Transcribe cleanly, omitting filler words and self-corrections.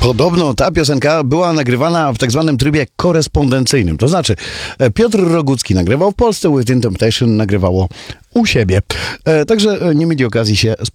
Podobno ta piosenka była nagrywana w tak zwanym trybie korespondencyjnym. To znaczy Piotr Rogucki nagrywał w Polsce, Within Temptation nagrywało u siebie. Także nie mieli okazji się spotkać.